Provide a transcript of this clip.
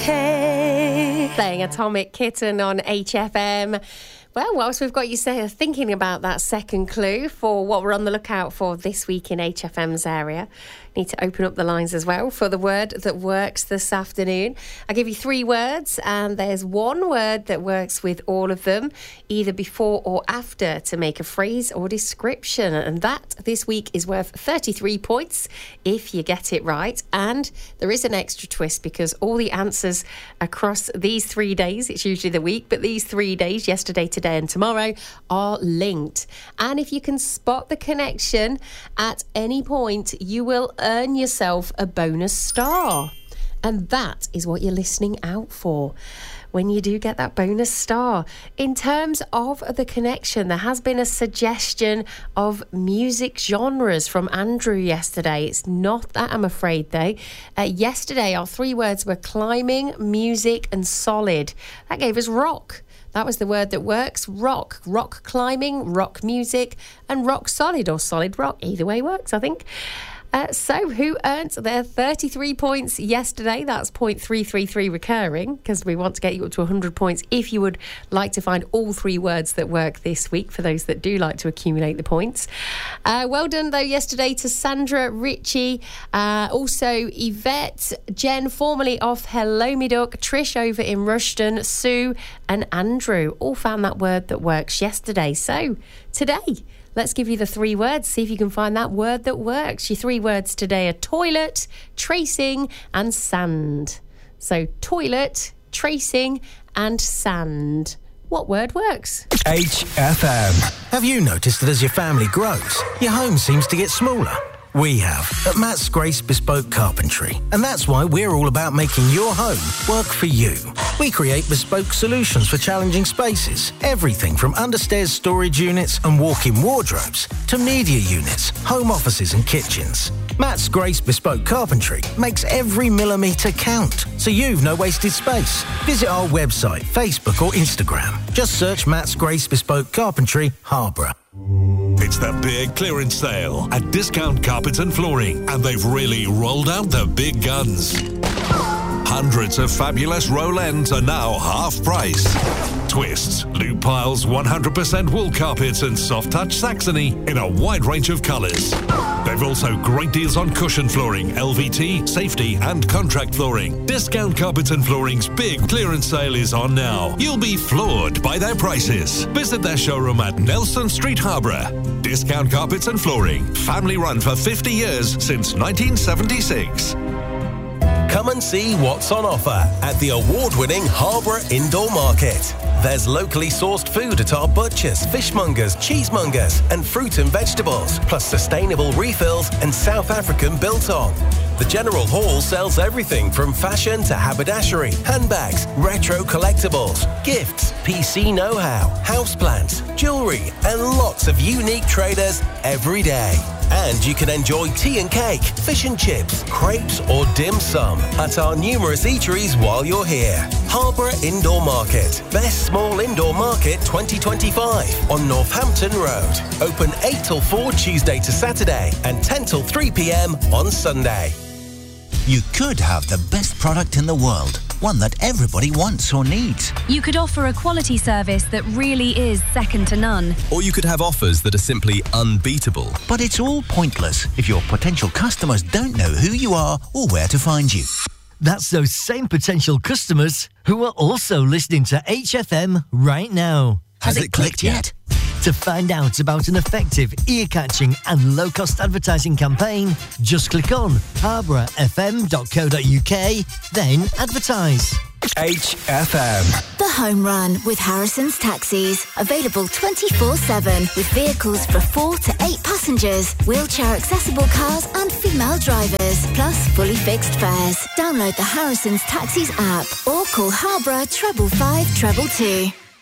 okay. Playing Atomic Kitten on HFM. Well, whilst we've got you thinking about that second clue for what we're on the lookout for this week in HFM's area, need to open up the lines as well for the word that works this afternoon. I'll give you 3 words, and there's one word that works with all of them, either before or after, to make a phrase or description. And that this week is worth 33 points if you get it right. And there is an extra twist because all the answers across these 3 days, it's usually the week, but these 3 days, yesterday, today and tomorrow, are linked. And if you can spot the connection at any point, you will earn yourself a bonus star. And that is what you're listening out for when you do get that bonus star. In terms of the connection, there has been a suggestion of music genres from Andrew yesterday. It's not that, I'm afraid, though. Yesterday, our 3 words were climbing, music and solid. That gave us rock. That was the word that works. Rock. Rock climbing, rock music, and rock solid or solid rock. Either way works, I think. So who earned their 33 points yesterday? That's 0.333 recurring, because we want to get you up to 100 points if you would like to find all 3 words that work this week, for those that do like to accumulate the points. Well done, though, yesterday to Sandra, Richie, also Yvette, Jen, formerly of Hello Me Duck, Trish over in Rushden, Sue and Andrew. All found that word that works yesterday. So today, let's give you the 3 words, see if you can find that word that works. Your 3 words today are toilet, tracing and sand. So toilet, tracing and sand. What word works? HFM. Have you noticed that as your family grows, your home seems to get smaller? We have at Matt's Grace Bespoke Carpentry, and that's why we're all about making your home work for you. We create bespoke solutions for challenging spaces, everything from understairs storage units and walk-in wardrobes to media units, home offices and kitchens. Matt's Grace Bespoke Carpentry makes every millimetre count, so you've no wasted space. Visit our website, Facebook or Instagram. Just search Matt's Grace Bespoke Carpentry, Harborough. It's the big clearance sale at Discount Carpets and Flooring, and they've really rolled out the big guns. Hundreds of fabulous roll ends are now half price. Twists, loop piles, 100% wool carpets and soft touch Saxony in a wide range of colours. They've also great deals on cushion flooring, LVT, safety and contract flooring. Discount Carpets and Flooring's big clearance sale is on now. You'll be floored by their prices. Visit their showroom at Nelson Street, Harborough. Discount Carpets and Flooring, family run for 50 years since 1976. Come and see what's on offer at the award-winning Harborough Indoor Market. There's locally sourced food at our butchers, fishmongers, cheesemongers and fruit and vegetables, plus sustainable refills and South African biltong. The General Hall sells everything from fashion to haberdashery, handbags, retro collectibles, gifts, PC know-how, houseplants, jewellery and lots of unique traders every day. And you can enjoy tea and cake, fish and chips, crepes or dim sum at our numerous eateries while you're here. Harborough Indoor Market. Best Small Indoor Market 2025 on Northampton Road. Open 8 till 4 Tuesday to Saturday and 10 till 3 p.m. on Sunday. You could have the best product in the world, one that everybody wants or needs. You could offer a quality service that really is second to none. Or you could have offers that are simply unbeatable. But it's all pointless if your potential customers don't know who you are or where to find you. That's those same potential customers who are also listening to HFM right now. Has it clicked yet? To find out about an effective, ear-catching and low-cost advertising campaign, just click on harboroughfm.co.uk, then advertise. HFM. The Home Run with Harrison's Taxis. Available 24/7 with vehicles for 4 to 8 passengers, wheelchair-accessible cars and female drivers, plus fully fixed fares. Download the Harrison's Taxis app or call Harborough 555 222.